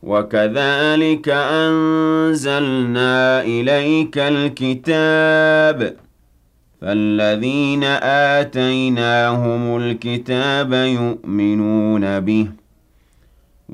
وَكَذَٰلِكَ أَنزَلْنَا إِلَيْكَ الْكِتَابَ ۚ فَالَّذِينَ آتَيْنَاهُمُ الْكِتَابَ يُؤْمِنُونَ بِهِ ۖ